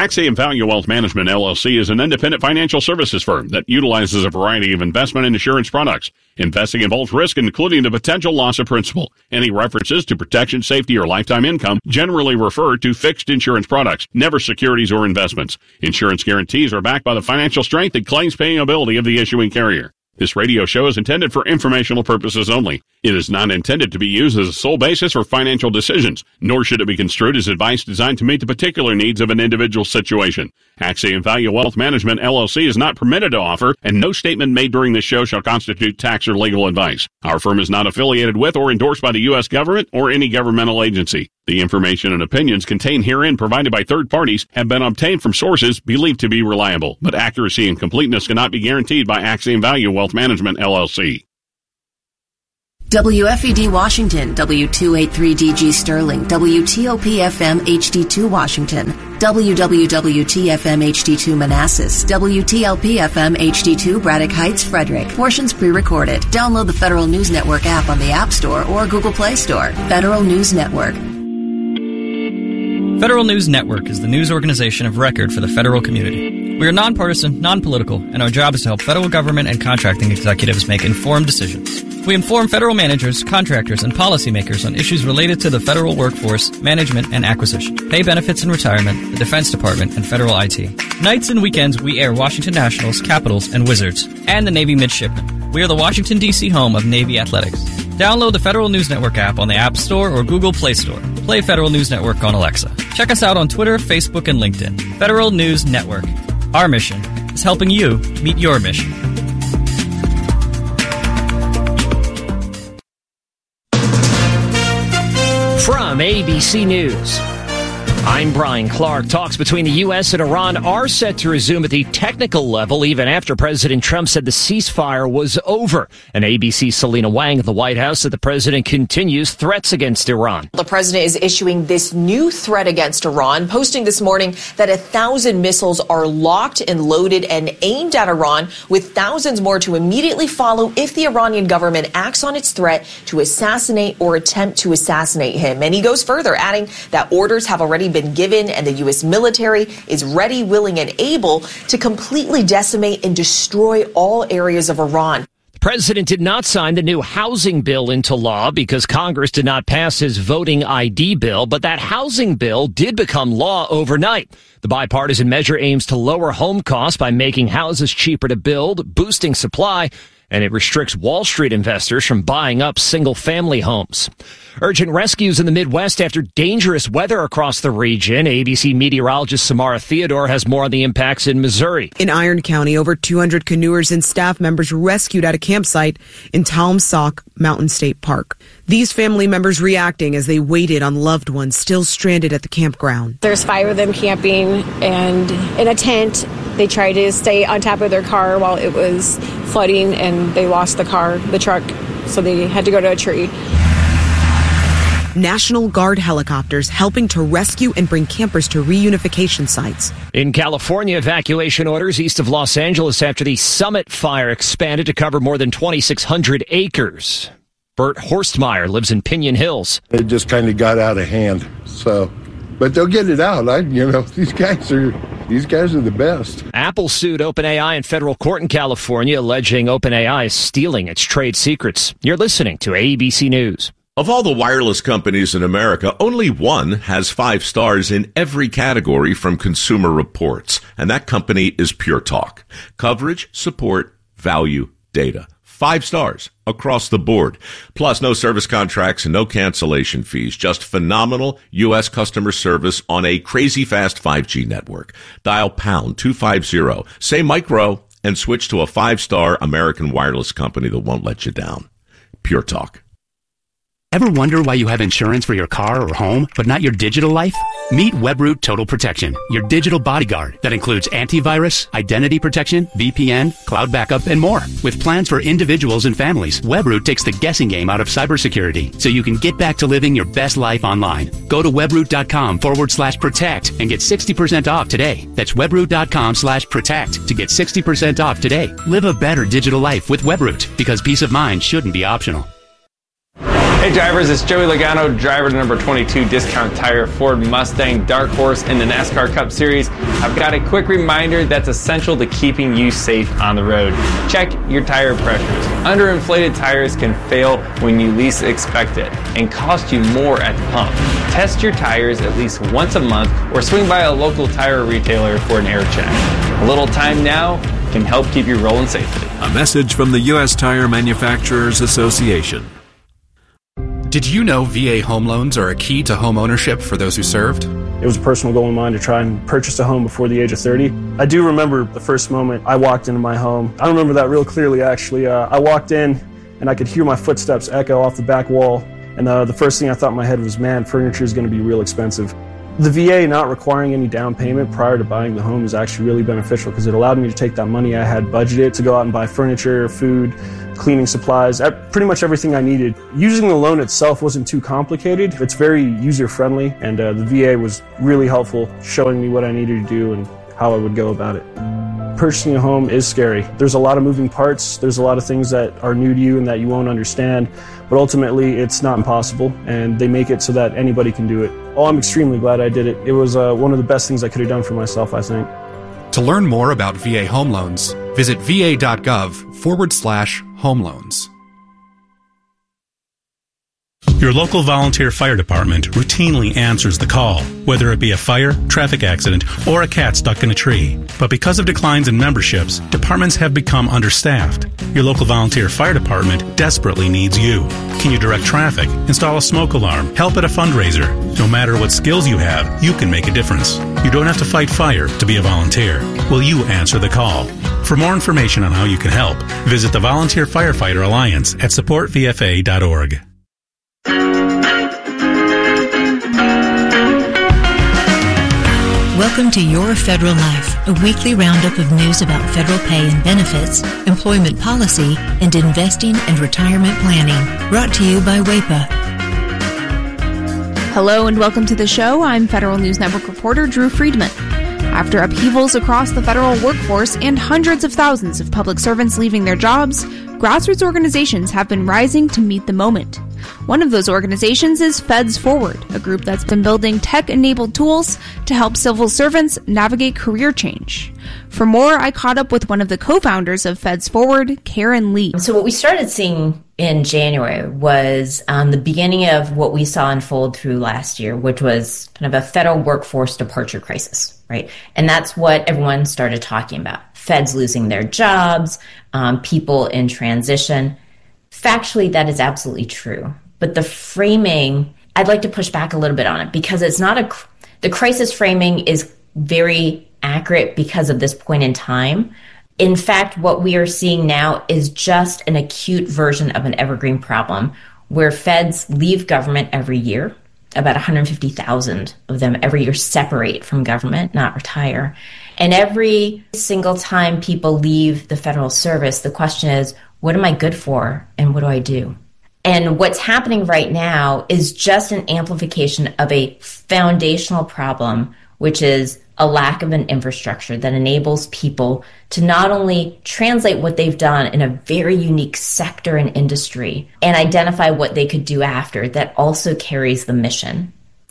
Axiom Value Wealth Management, L L C, is an independent financial services firm that utilizes a variety of investment and insurance products. Investing involves risk, including the potential loss of principal. Any references to protection, safety, or lifetime income generally refer to fixed insurance products, never securities or investments. Insurance guarantees are backed by the financial strength and claims-paying ability of the issuing carrier. This radio show is intended for informational purposes only. It is not intended to be used as a sole basis for financial decisions, nor should it be construed as advice designed to meet the particular needs of an individual situation. Axiom Value Wealth Management, L L C is not permitted to offer, and no statement made during this show shall constitute tax or legal advice. Our firm is not affiliated with or endorsed by the U S government or any governmental agency. The information and opinions contained herein provided by third parties have been obtained from sources believed to be reliable, but accuracy and completeness cannot be guaranteed by Axiom Value Wealth Management, L L C. W F E D Washington, W two eighty-three D G Sterling, W T O P F M H D two Washington, W W W T F M H D two Manassas, W T L P F M H D two Braddock Heights, Frederick. Portions pre-recorded. Download the Federal News Network app on the App Store or Google Play Store. Federal News Network. Federal News Network is the news organization of record for the federal community. We are nonpartisan, non-political, and our job is to help federal government and contracting executives make informed decisions. We inform federal managers, contractors, and policymakers on issues related to the federal workforce, management, and acquisition, pay benefits and retirement, the Defense Department, and federal I T. Nights and weekends, we air Washington Nationals, Capitals, and Wizards, and the Navy Midshipmen. We are the Washington, D C home of Navy Athletics. Download the Federal News Network app on the App Store or Google Play Store. Play Federal News Network on Alexa. Check us out on Twitter, Facebook, and LinkedIn. Federal News Network. Our mission is helping you meet your mission. From A B C News, I'm Brian Clark. Talks between the U S and Iran are set to resume at the technical level even after President Trump said the ceasefire was over. And A B C's Selena Wang at the White House said the president continues threats against Iran. The president is issuing this new threat against Iran, posting this morning that a thousand missiles are locked and loaded and aimed at Iran, with thousands more to immediately follow if the Iranian government acts on its threat to assassinate or attempt to assassinate him. And he goes further, adding that orders have already been given and the U S military is ready, willing, and able to completely decimate and destroy all areas of Iran. The president did not sign the new housing bill into law because Congress did not pass his voting I D bill, but that housing bill did become law overnight. The bipartisan measure aims to lower home costs by making houses cheaper to build, boosting supply, and it restricts Wall Street investors from buying up single-family homes. Urgent rescues in the Midwest after dangerous weather across the region. A B C meteorologist Samara Theodore has more on the impacts in Missouri. In Iron County, over two hundred canoers and staff members were rescued at a campsite in Talmsock Mountain State Park. These family members reacting as they waited on loved ones still stranded at the campground. There's five of them camping and in a tent. They tried to stay on top of their car while it was flooding, and they lost the car, the truck, so they had to go to a tree. National Guard helicopters helping to rescue and bring campers to reunification sites. In California, evacuation orders east of Los Angeles after the Summit fire expanded to cover more than twenty-six hundred acres. Bert Horstmeyer lives in Pinion Hills. It just kind of got out of hand, so... But they'll get it out. I, you know, these guys are these guys are the best. Apple sued OpenAI in federal court in California, alleging OpenAI is stealing its trade secrets. You're listening to A B C News. Of all the wireless companies in America, only one has five stars in every category from Consumer Reports, and that company is Pure Talk. Coverage, support, value, data. Five stars across the board. Plus, no service contracts and no cancellation fees. Just phenomenal U S customer service on a crazy fast five G network. Dial pound two fifty, say micro, and switch to a five-star American wireless company that won't let you down. Pure Talk. Ever wonder why you have insurance for your car or home, but not your digital life? Meet Webroot Total Protection, your digital bodyguard that includes antivirus, identity protection, V P N, cloud backup, and more. With plans for individuals and families, Webroot takes the guessing game out of cybersecurity so you can get back to living your best life online. Go to webroot.com forward slash protect and get sixty percent off today. That's webroot.com slash protect to get sixty percent off today. Live a better digital life with Webroot, because peace of mind shouldn't be optional. Hey drivers, it's Joey Logano, driver to number twenty-two Discount Tire Ford Mustang Dark Horse in the NASCAR Cup Series. I've got a quick reminder that's essential to keeping you safe on the road. Check your tire pressures. Underinflated tires can fail when you least expect it and cost you more at the pump. Test your tires at least once a month or swing by a local tire retailer for an air check. A little time now can help keep you rolling safely. A message from the U S Tire Manufacturers Association. Did you know V A home loans are a key to home ownership for those who served? It was a personal goal of mine to try and purchase a home before the age of thirty. I do remember the first moment I walked into my home. I remember that real clearly, actually. Uh, I walked in, and I could hear my footsteps echo off the back wall. And uh, the first thing I thought in my head was, man, furniture is going to be real expensive. The V A not requiring any down payment prior to buying the home is actually really beneficial because it allowed me to take that money I had budgeted to go out and buy furniture, food, cleaning supplies, pretty much everything I needed. Using the loan itself wasn't too complicated. It's very user-friendly, and uh, the V A was really helpful, showing me what I needed to do and how I would go about it. Purchasing a home is scary. There's a lot of moving parts. There's a lot of things that are new to you and that you won't understand, but ultimately it's not impossible, and they make it so that anybody can do it. Oh, I'm extremely glad I did it. It was uh, one of the best things I could have done for myself, I think. To learn more about V A home loans, visit va.gov forward slash home loans. Your local volunteer fire department routinely answers the call, whether it be a fire, traffic accident, or a cat stuck in a tree. But because of declines in memberships, departments have become understaffed. Your local volunteer fire department desperately needs you. Can you direct traffic, install a smoke alarm, help at a fundraiser? No matter what skills you have, you can make a difference. You don't have to fight fire to be a volunteer. Will you answer the call? For more information on how you can help, visit the Volunteer Firefighter Alliance at support v f a dot org. Welcome to Your Federal Life, a weekly roundup of news about federal pay and benefits, employment policy, and investing and retirement planning. Brought to you by W A P A. Hello and welcome to the show. I'm Federal News Network reporter Drew Friedman. After upheavals across the federal workforce and hundreds of thousands of public servants leaving their jobs, grassroots organizations have been rising to meet the moment. One of those organizations is Feds Forward, a group that's been building tech-enabled tools to help civil servants navigate career change. For more, I caught up with one of the co-founders of Feds Forward, Karen Lee. So what we started seeing in January was um, the beginning of what we saw unfold through last year, which was kind of a federal workforce departure crisis, right? And that's what everyone started talking about. Feds losing their jobs, um, people in transition. Factually, that is absolutely true. But the framing, I'd like to push back a little bit on it because it's not a, the crisis framing is very accurate because of this point in time. In fact, what we are seeing now is just an acute version of an evergreen problem where feds leave government every year. About one hundred fifty thousand of them every year separate from government, not retire. And every single time people leave the federal service, the question is, what am I good for and what do I do? And what's happening right now is just an amplification of a foundational problem, which is a lack of an infrastructure that enables people to not only translate what they've done in a very unique sector and industry and identify what they could do after that also carries the mission,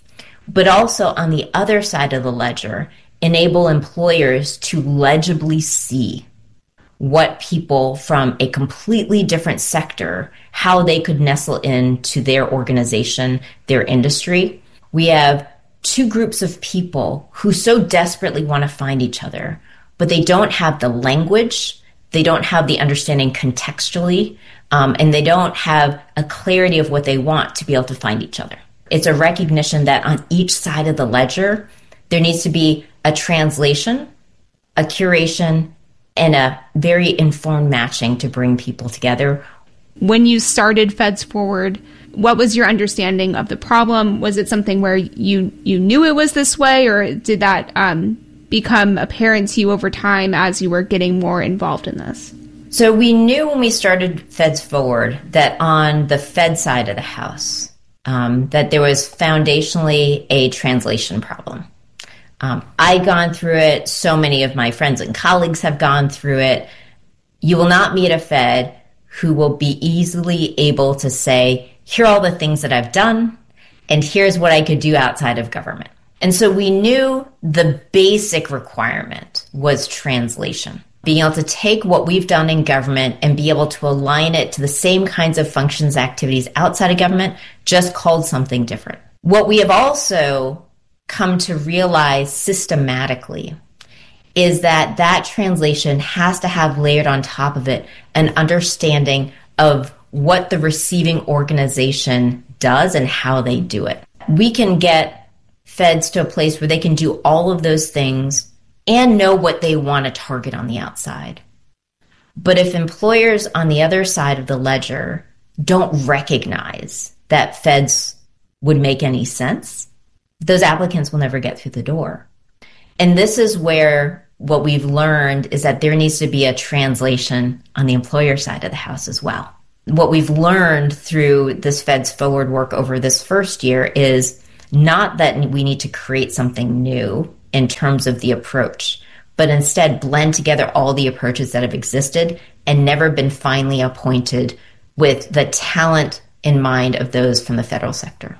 but also on the other side of the ledger, enable employers to legibly see what people from a completely different sector, how they could nestle into their organization, their industry. We have two groups of people who so desperately want to find each other, but they don't have the language, they don't have the understanding contextually, um, and they don't have a clarity of what they want to be able to find each other. It's a recognition that on each side of the ledger, there needs to be a translation, a curation, and a very informed matching to bring people together. When you started Feds Forward, what was your understanding of the problem? Was it something where you, you knew it was this way, or did that um, become apparent to you over time as you were getting more involved in this? So we knew when we started Feds Forward that on the Fed side of the house, um, that there was foundationally a translation problem. Um, I'd gone through it. So many of my friends and colleagues have gone through it. You will not meet a Fed who will be easily able to say, here are all the things that I've done, and here's what I could do outside of government. And so we knew the basic requirement was translation. Being able to take what we've done in government and be able to align it to the same kinds of functions, activities outside of government, just called something different. What we have also come to realize systematically is that that translation has to have layered on top of it an understanding of what the receiving organization does and how they do it. We can get feds to a place where they can do all of those things and know what they want to target on the outside. But if employers on the other side of the ledger don't recognize that feds would make any sense, those applicants will never get through the door. And this is where what we've learned is that there needs to be a translation on the employer side of the house as well. What we've learned through this Feds Forward work over this first year is not that we need to create something new in terms of the approach, but instead blend together all the approaches that have existed and never been finally appointed with the talent in mind of those from the federal sector.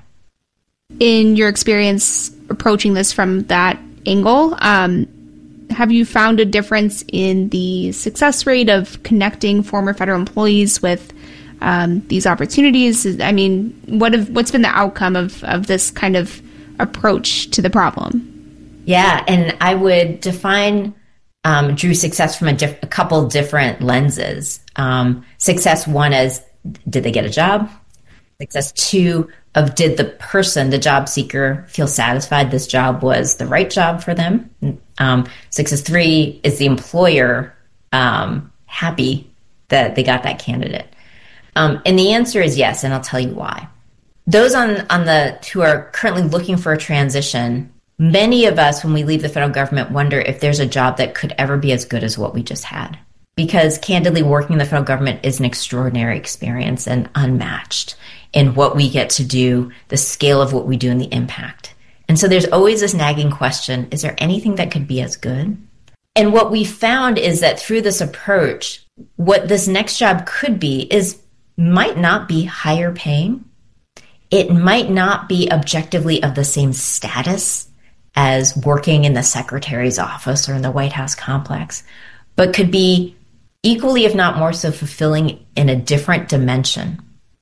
In your experience approaching this from that angle, um, have you found a difference in the success rate of connecting former federal employees with um, these opportunities? I mean, what have, what's been the outcome of, of this kind of approach to the problem? Yeah, and I would define, um, Drew, success from a, diff- a couple different lenses. Um, success one as, did they get a job? Success two of, did the person, the job seeker, feel satisfied this job was the right job for them? Um, success three, is the employer um, happy that they got that candidate? Um, and the answer is yes, and I'll tell you why. Those on, on the who are currently looking for a transition, many of us, when we leave the federal government, wonder if there's a job that could ever be as good as what we just had. Because candidly, working in the federal government is an extraordinary experience and unmatched in what we get to do, the scale of what we do, and the impact. And so there's always this nagging question, is there anything that could be as good? And what we found is that through this approach, what this next job could be is might not be higher paying. It might not be objectively of the same status as working in the secretary's office or in the White House complex, but could be equally, if not more so, fulfilling in a different dimension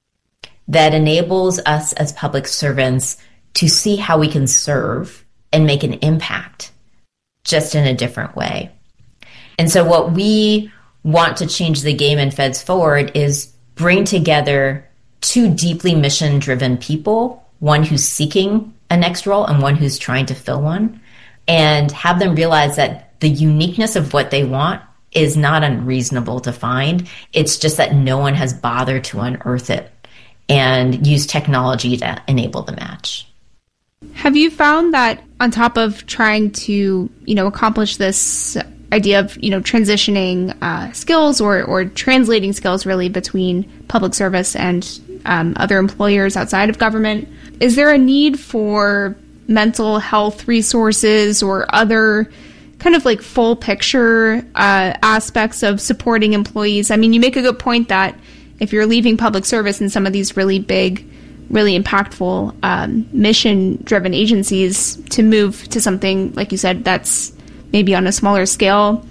that enables us as public servants to see how we can serve and make an impact just in a different way. And so what we want to change the game in Feds Forward is bring together two deeply mission-driven people, one who's seeking a next role and one who's trying to fill one, and have them realize that the uniqueness of what they want is not unreasonable to find. It's just that no one has bothered to unearth it and use technology to enable the match. Have you found that on top of trying to, you know, accomplish this idea of, you know, transitioning uh, skills or, or translating skills really between public service and um, other employers outside of government, is there a need for mental health resources or other kind of like full picture uh, aspects of supporting employees? I mean, you make a good point that if you're leaving public service in some of these really big, really impactful um, mission-driven agencies, to move to something, like you said, that's maybe on a smaller scale,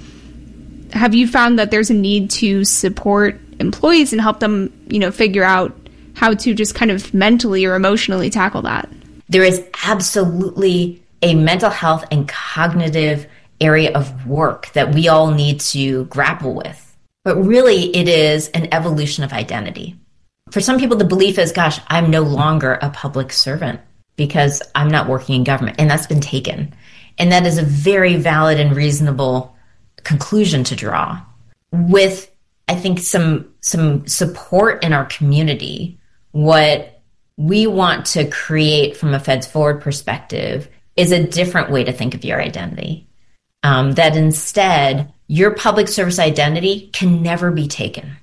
have you found that there's a need to support employees and help them, you know, figure out how to just kind of mentally or emotionally tackle that? There is absolutely a mental health and cognitive area of work that we all need to grapple with. But really, it is an evolution of identity. For some people, the belief is, gosh, I'm no longer a public servant because I'm not working in government. And that's been taken. And that is a very valid and reasonable conclusion to draw. With, I think, some some support in our community, what we want to create from a Feds Forward perspective is a different way to think of your identity. Um, that instead, your public service identity can never be taken.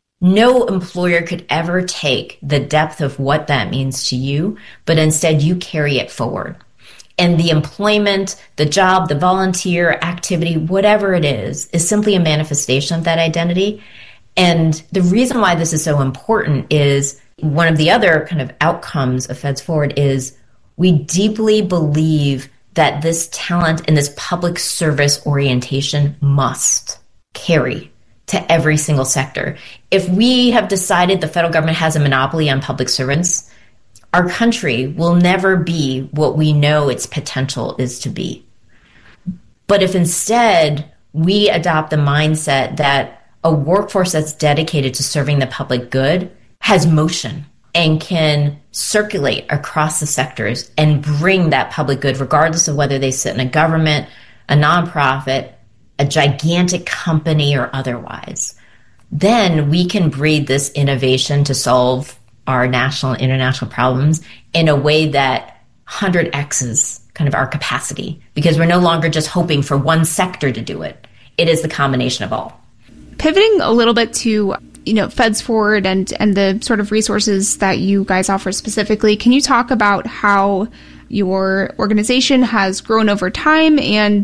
No employer could ever take the depth of what that means to you, but instead you carry it forward. And the employment, the job, the volunteer activity, whatever it is, is simply a manifestation of that identity. And the reason why this is so important is One of the other kind of outcomes of Feds Forward is we deeply believe that this talent and this public service orientation must carry to every single sector. If we have decided the federal government has a monopoly on public servants, our country will never be what we know its potential is to be. But if instead we adopt the mindset that a workforce that's dedicated to serving the public good has motion and can circulate across the sectors and bring that public good, regardless of whether they sit in a government, a nonprofit, a gigantic company, or otherwise, then we can breed this innovation to solve our national and international problems in a way that one hundred X's kind of our capacity, because we're no longer just hoping for one sector to do it. It is the combination of all. Pivoting a little bit to, you know, Feds Forward and, and the sort of resources that you guys offer specifically, can you talk about how your organization has grown over time and